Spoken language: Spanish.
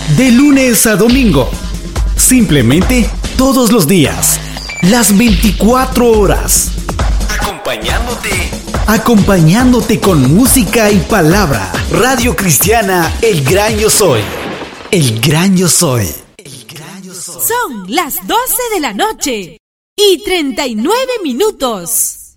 De lunes a domingo. Simplemente todos los días. Las 24 horas. Acompañándote con música y palabra. Radio Cristiana El Gran Yo Soy. El Gran Yo Soy. Son las 12 de la noche y 39 minutos.